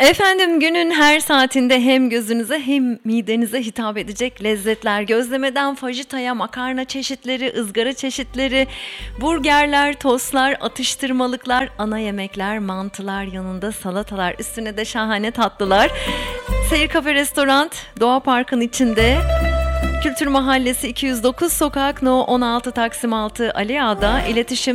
Efendim, günün her saatinde hem gözünüze hem midenize hitap edecek lezzetler. Gözlemeden fajitaya, makarna çeşitleri, ızgara çeşitleri, burgerler, tostlar, atıştırmalıklar, ana yemekler, mantılar, yanında salatalar, üstüne de şahane tatlılar. Seyir Kafe Restoran, Doğa Park'ın içinde. Kültür Mahallesi 209 Sokak No 16 Taksim 6 Ali Ağa'da. İletişim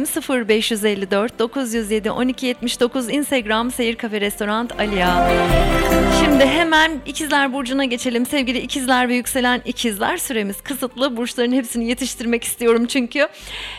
0554 907 1279. Instagram Seyir Kafe Restoran Ali Ağa. Şimdi hemen İkizler Burcu'na geçelim. Sevgili İkizler ve yükselen İkizler, süremiz kısıtlı. Burçların hepsini yetiştirmek istiyorum çünkü.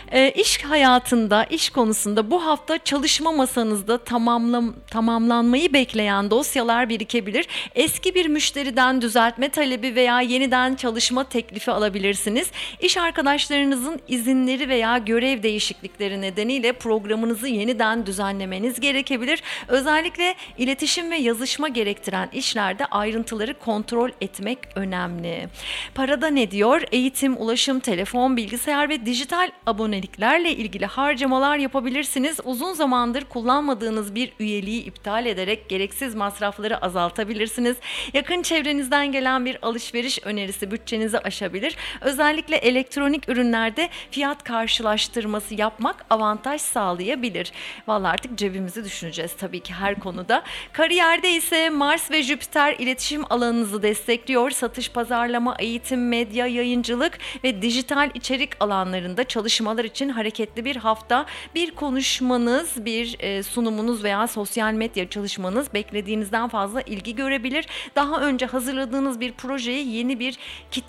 İş hayatında, iş konusunda bu hafta çalışma masanızda tamamlanmayı bekleyen dosyalar birikebilir. Eski bir müşteriden düzeltme talebi veya yeniden çalışma teklifi alabilirsiniz. İş arkadaşlarınızın izinleri veya görev değişiklikleri nedeniyle programınızı yeniden düzenlemeniz gerekebilir. Özellikle iletişim ve yazışma gerektiren işlerde ayrıntıları kontrol etmek önemli. Parada ne diyor? Eğitim, ulaşım, telefon, bilgisayar ve dijital aboneliklerle ilgili harcamalar yapabilirsiniz. Uzun zamandır kullanmadığınız bir üyeliği iptal ederek gereksiz masrafları azaltabilirsiniz. Yakın çevrenizden gelen bir alışveriş önerisi bütçenizi aşabilir. Özellikle elektronik ürünlerde fiyat karşılaştırması yapmak avantaj sağlayabilir. Vallahi artık cebimizi düşüneceğiz tabii ki her konuda. Kariyerde ise Mars ve Jüpiter iletişim alanınızı destekliyor. Satış, pazarlama, eğitim, medya, yayıncılık ve dijital içerik alanlarında çalışmalar için hareketli bir hafta. Bir konuşmanız, bir sunumunuz veya sosyal medya çalışmanız beklediğinizden fazla ilgi görebilir. Daha önce hazırladığınız bir projeyi yeni bir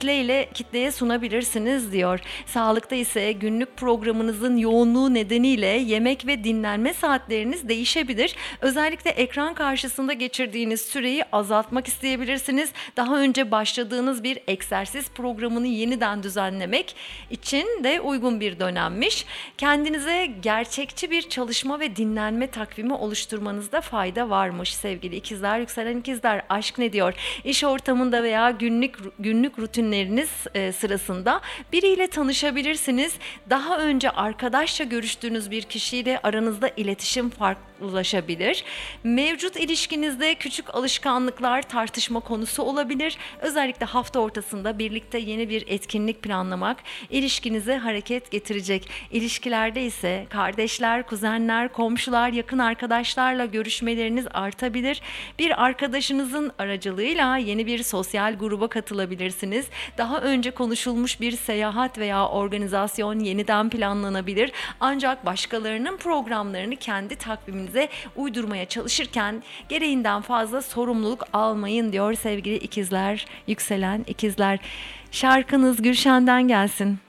kitleye sunabilirsiniz diyor. Sağlıkta ise günlük programınızın yoğunluğu nedeniyle yemek ve dinlenme saatleriniz değişebilir. Özellikle ekran karşısında geçirdiğiniz süreyi azaltmak isteyebilirsiniz. Daha önce başladığınız bir egzersiz programını yeniden düzenlemek için de uygun bir dönemmiş. Kendinize gerçekçi bir çalışma ve dinlenme takvimi oluşturmanızda fayda varmış sevgili ikizler, yükselen ikizler. Aşk ne diyor? İş ortamında veya günlük rutinleriniz sırasında biriyle tanışabilirsiniz. Daha önce arkadaşça görüştüğünüz bir kişiyle aranızda iletişim farklılaşabilir. Mevcut ilişkinizde küçük alışkanlıklar tartışma konusu olabilir. Özellikle hafta ortasında birlikte yeni bir etkinlik planlamak ilişkinize hareket getirecek. İlişkilerde ise kardeşler, kuzenler, komşular, yakın arkadaşlarla görüşmeleriniz artabilir. Bir arkadaşınızın aracılığıyla yeni bir sosyal gruba katılabilirsiniz. Daha önce konuşulmuş bir seyahat veya organizasyon yeniden planlanabilir. Ancak başkalarının programlarını kendi takviminize uydurmaya çalışırken gereğinden fazla sorumluluk almayın diyor sevgili ikizler, yükselen ikizler. Şarkınız Gülşen'den gelsin.